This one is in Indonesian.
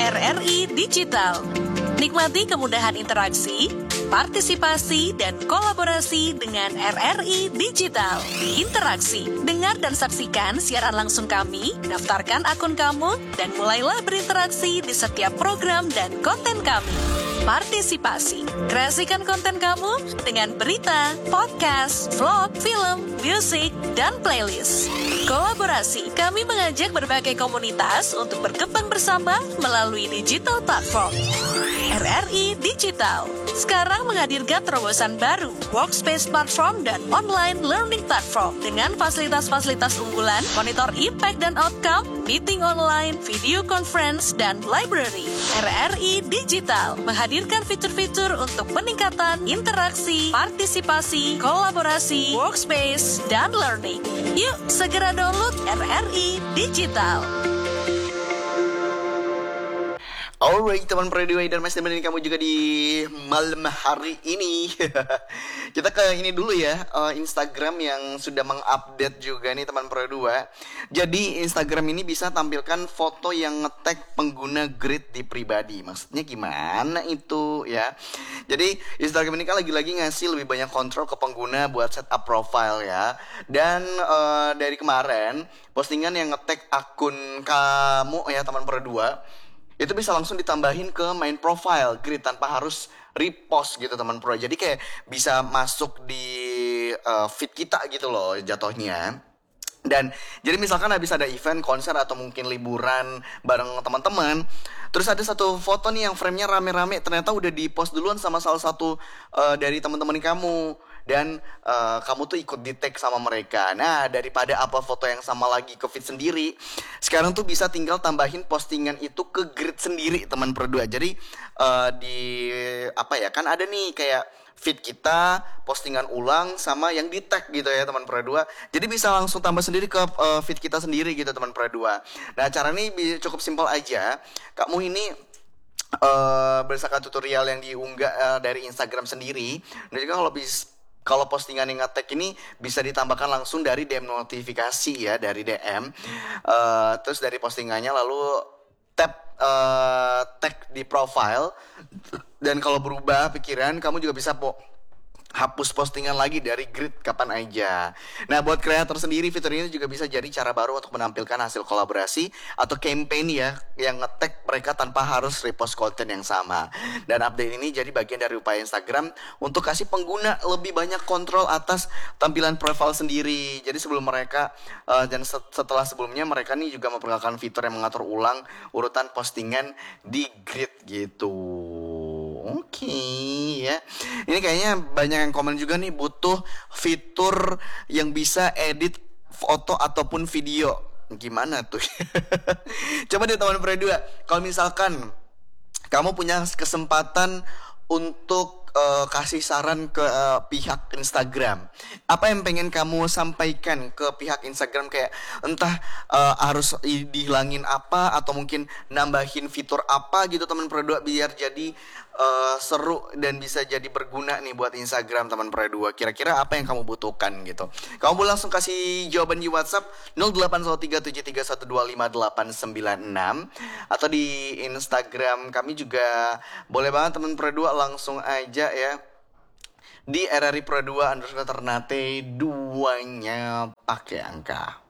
RRI Digital. Nikmati kemudahan interaksi, partisipasi, dan kolaborasi dengan RRI Digital. Interaksi, dengar dan saksikan siaran langsung kami, daftarkan akun kamu, dan mulailah berinteraksi di setiap program dan konten kami. Partisipasi, kreasikan konten kamu dengan berita, podcast, vlog, film, musik, dan playlist. Kolaborasi, kami mengajak berbagai komunitas untuk berkembang bersama melalui digital platform. RRI Digital sekarang menghadirkan terobosan baru, workspace platform dan online learning platform dengan fasilitas-fasilitas unggulan, monitor impact dan outcome, meeting online, video conference, dan library. RRI Digital menghadirkan fitur-fitur untuk peningkatan interaksi, partisipasi, kolaborasi, workspace, dan learning. Yuk, segera download RRI Digital. Alright teman Prediwa dan Mas teman kamu juga di malam hari ini. Kita ke ini dulu ya, Instagram yang sudah mengupdate juga nih teman Prediwa. Jadi Instagram ini bisa tampilkan foto yang nge-tag pengguna grid di pribadi. Maksudnya gimana itu ya? Jadi Instagram ini kan lagi-lagi ngasih lebih banyak kontrol ke pengguna buat setup profile ya. Dan dari kemarin postingan yang nge-tag akun kamu ya teman Prediwa itu bisa langsung ditambahin ke main profile grid tanpa harus repost gitu teman pro. Jadi kayak bisa masuk di feed kita gitu loh jatuhnya. Dan jadi misalkan habis ada event, konser atau mungkin liburan bareng teman-teman, terus ada satu foto nih yang frame-nya rame-rame, ternyata udah di-post duluan sama salah satu dari teman-teman kamu. Dan kamu tuh ikut di-tag sama mereka. Nah, daripada upload foto yang sama lagi ke feed sendiri, sekarang tuh bisa tinggal tambahin postingan itu ke grid sendiri teman Perdua. Jadi di apa ya, kan ada nih kayak feed kita, postingan ulang sama yang di-tag gitu ya teman Perdua. Jadi bisa langsung tambah sendiri ke feed kita sendiri gitu teman Perdua. Nah, cara ini cukup simpel aja. Kamu ini berdasarkan tutorial yang diunggah dari Instagram sendiri. Dan juga kalau postingan yang nge-tag ini bisa ditambahkan langsung dari DM notifikasi ya, dari DM. Terus dari postingannya lalu tag di profile. Dan kalau berubah pikiran, kamu juga bisa hapus postingan lagi dari grid kapan aja. Nah, buat kreator sendiri, fitur ini juga bisa jadi cara baru untuk menampilkan hasil kolaborasi atau campaign ya, yang nge-tag mereka tanpa harus repost konten yang sama. Dan update ini jadi bagian dari upaya Instagram untuk kasih pengguna lebih banyak kontrol atas tampilan profile sendiri. Jadi sebelum mereka dan setelah sebelumnya mereka nih juga memperkenalkan fitur yang mengatur ulang urutan postingan di grid gitu. Oke ya. Ini kayaknya banyak yang komen juga nih butuh fitur yang bisa edit foto ataupun video. Gimana tuh? Coba deh teman Perdua, kalau misalkan kamu punya kesempatan untuk kasih saran ke pihak Instagram, apa yang pengen kamu sampaikan ke pihak Instagram, kayak entah harus dihilangin apa atau mungkin nambahin fitur apa gitu teman Perdua, biar jadi seru dan bisa jadi berguna nih buat Instagram teman Perdua. Kira-kira apa yang kamu butuhkan gitu? Kamu boleh langsung kasih jawaban di WhatsApp 081373125896 atau di Instagram kami juga boleh banget teman Perdua, langsung aja ya di RRI Pro 2 _Ternate 2-nya pakai angka.